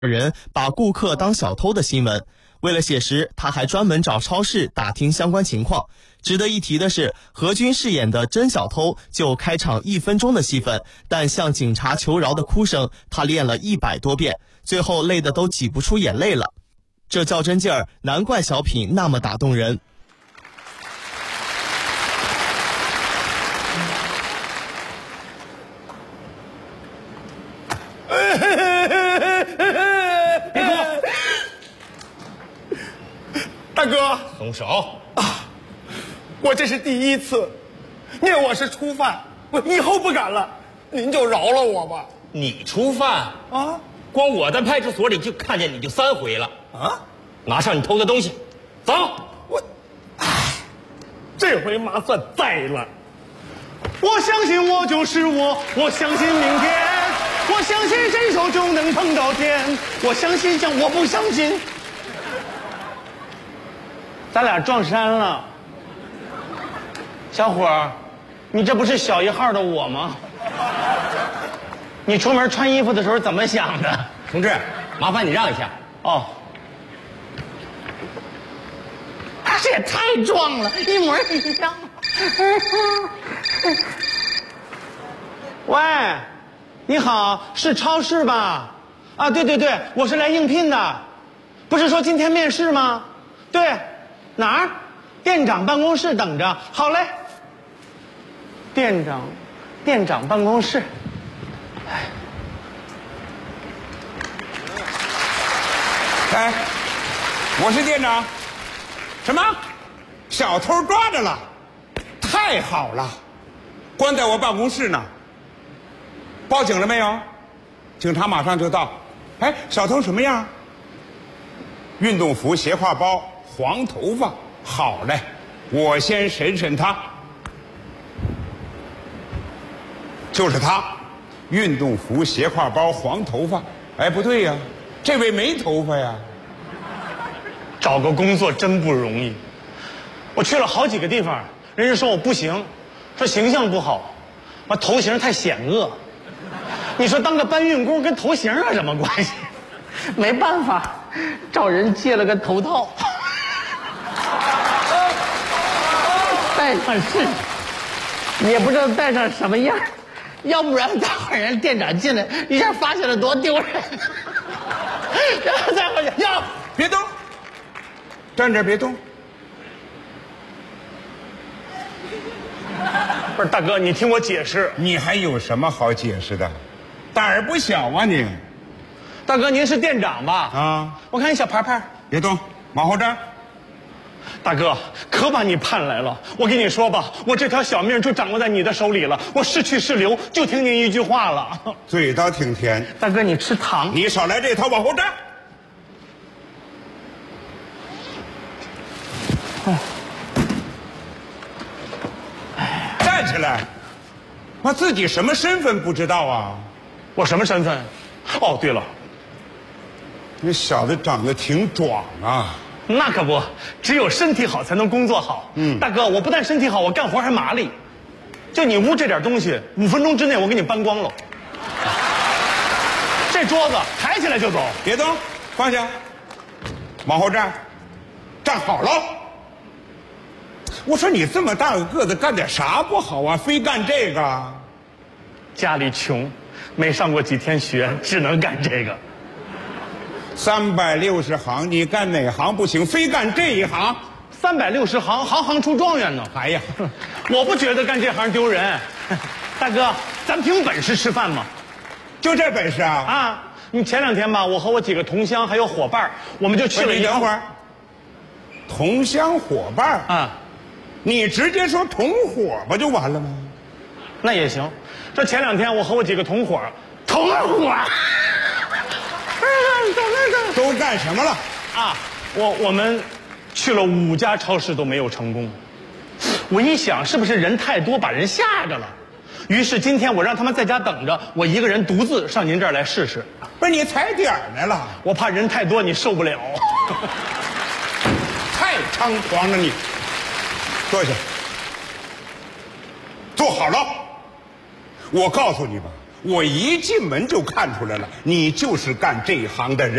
人把顾客当小偷的新闻。为了写实，他还专门找超市打听相关情况。值得一提的是，何军饰演的真小偷就开场1分钟的戏份，但向警察求饶的哭声，他练了100多遍，最后累得都挤不出眼泪了。这较真劲儿，难怪小品那么打动人。 别哭！ 大哥， 松手！ 我这是第1次，念我是初犯，我以后不敢了，您就饶了我吧。 你初犯啊？ 光我在派出所里就看见你就3回了啊！拿上你偷的东西，走！ 这回麻算栽了。 我相信我就是我，我相信明天，我相信伸手就能碰到天，我相信我不相信。咱俩撞衫了，小伙儿，你这不是小1号的我吗？你出门穿衣服的时候怎么想的？ 同志，麻烦你让一下。 哦，这也太壮了，一模一样。喂，你好，是超市吧？啊，对对对，我是来应聘的，不是说今天面试吗？对，哪儿？店长办公室等着。好嘞，店长办公室。 哎，我是店长。什么？小偷抓着了？太好了，关在我办公室呢。报警了没有？警察马上就到。哎，小偷什么样？运动服、斜挎包、黄头发。好嘞，我先审审他。就是他，运动服、斜挎包、黄头发。哎，不对呀，这位没头发呀。 找个工作真不容易，我去了好几个地方，人家说我不行，说形象不好，我头型太险恶。你说当个搬运工跟头型有什么关系？没办法，找人借了个头套，戴上试试，也不知道戴上什么样，要不然待会儿人店长进来一下发现了多丢人。然后再回去，要别动。站这别动！ 不是大哥，你听我解释。 你还有什么好解释的？胆儿不小啊你！ 大哥，您是店长吧？ 啊！ 我看你小牌牌。 别动，往后站。 大哥，可把你盼来了。我跟你说吧，我这条小命就掌握在你的手里了。我是去是留，就听您一句话了。 嘴倒挺甜。 大哥，你吃糖？ 你少来这套，往后站。站起来！我自己什么身份不知道啊？ 我什么身份？哦，对了， 这小子长得挺壮啊。 那可不，只有身体好才能工作好。大哥，我不但身体好，我干活还麻利。就你屋这点东西，5分钟之内我给你搬光了。这桌子抬起来就走。 别动，放下，往后站，站好了。我说你这么大个个子，干点啥不好啊？非干这个？ 家里穷，没上过几天学，只能干这个。 360行，你干哪行不行？非干这一行 ？360行，行行出状元呢。 哎呀， 我不觉得干这行丢人。大哥，咱凭本事吃饭吗？ 就这本事啊？ 啊！你前2天吧，我和我几个同乡还有伙伴，我们就去了一趟。 等会儿，同乡伙伴啊。 你直接说同伙不就完了吗？ 那也行。这前2天我和我几个同伙都干什么了？ 啊，我们去了5家超市都没有成功。我一想，是不是人太多把人吓着了？于是今天我让他们在家等着，我一个人独自上您这儿来试试。 不是你踩点来了？ 我怕人太多你受不了。 太猖狂了你！坐下，坐好了。我告诉你吧， 我一进门就看出来了，你就是干这一行的人。